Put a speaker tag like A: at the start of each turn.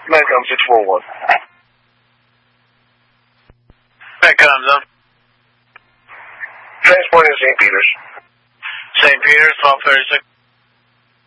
A: Medcom 641.
B: Medcom, zone.
A: Transporting to St. Peters.
B: St. Peters, 1236.